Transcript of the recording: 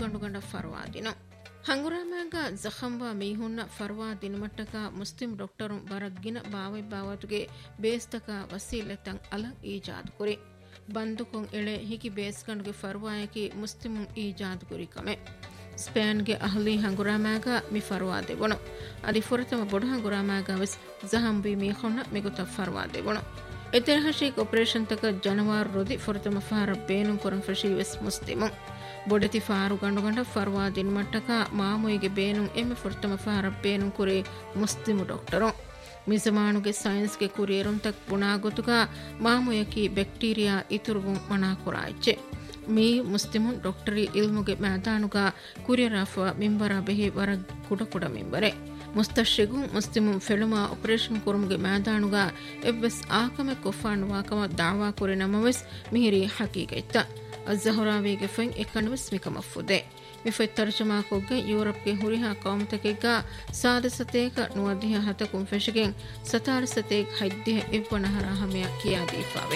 ಗಂಡುಗಂಡ ಫರ್ವಾದಿನ ಹಂಗುರಾಮ್ಯಾಗ ಜಖಂವಾ ಮೀಹುನ್ನ ಫರ್ವಾ ದಿನಮಟ್ಟಕ Muslim doctor ಬರಗ್ಗಿನ ಬಾವೈಬಾವತುಗೆ ಬೇಸ್ತಕ ವಸೀಲತಂ ಅಲ ಈಜಾದ್ ಕುರಿ ಬಂದುಕೊಂ ಎಳೆ ಹಿಕಿ ಬೇಸ್ಕಂಡುಗೆ ಫರ್ವಾಯಕಿ ಮುಸ್ಲಿಮುಂ ಈಜಾದ್ ಕುರಿ ಕಮೆ ಸ್ಪೇನ್ಗೆ ಅಹ್ಲಿ ಹಂಗುರಾಮ್ಯಾಗ ಮಿ ಫರ್ವಾ ದೆವಣು ಅದಿ ಫುರತಮ ಬೊಡು ಹಂಗುರಾಮ್ಯಾಗ ವೆಸ್ ಜಹಂಬಿ ಮೀಹುನ್ನ ಮಿಗುತ ಫರ್ವಾ ದೆವಣು ಎತೆರಹಶೀಕ್ ಆಪರೇಷನ್ ತಕ ಜನವಾರ್ ರೊದಿ ಫುರತಮ ಫಾರ ಬೇನು ಕೊರಂ ಫಶಿ ವೆಸ್ ಮುಸ್ಲಿಮುಂ ಬೊಡತಿ ಫಾರು ಗಂಡುಗಂಡ ಫರ್ವಾ ದಿನಮಟ್ಟಕ ಮಾಮುಯಿಗೆ ಬೇನು ಎಮ್ಮೆ ಫುರತಮ ಫಾರ ಬೇನು ಕುರಿ ಮುಸ್ಲಿಮು ಡಾಕ್ಟರು ಮಿಜಮಾನುಗೆ ಸೈನ್ಸ್ಗೆ ಕುರಿಯರುಂ ತಕ್ ಪುಣಾಗೊತುಗ ಮಾಮುಯಕಿ ಬ್ಯಾಕ್ಟೀರಿಯಾ ಇತುರುಗುಂ ಮಣಾಕುರಾಯ್ಚೆ ಮೀ ಮುಸ್ಲಿಮುನ್ ಡಾಕ್ಟರಿ ಇಲ್ಮುಗೆ ಮ್ಯಾದಾನುಗ ಕುರಿಯರಾಫ ಮಿಂಬರ ಬೆಹಿ ವರ ಕುಡ ಮಿಂಬರೆ ಮುಸ್ತಶಿಗುಂ ಮುಸ್ಲಿಮುನ್ ಫೆಳುಮಾ ಆಪರೇಷನ್ ಕುರುಮುಗೆ ಮ್ಯಾದಾನುಗ ಎವ್ವೆಸ್ ಆಕಮೆ ಕೊಫಾಂಡ್ ವಾಕಮ ದಾವಾ ಕುರಿ ನಮವೆಸ್ ಮಿಹಿರಿ ಹಕೀಗೈತ್ತ ಅಜ್ಜಹುರಾವಿಗೆ ಫೆಂ ಎಕ್ಕಂಡುವೆಸ್ ಮಿಕಮಫುದೆ ಮಿಫೆ ತರ್ಜಮಾ ಕೊಗ್ಗೆ ಯೂರೋಪ್ಗೆ ಹುರಿಹಾ ಕೌಮತಕೆಗ್ಗ ಸಾದಸತೇಕ ನುವದಿಹ ಹತಕುಂ ಫೆಶಗೆಂ ಸತಾರಸತೇಕ್ ಹೈದ್ದಿಹ ಇವ್ವನಹರ ಹಮೆಯ ಕಿಯಾದೀಫಾವೆ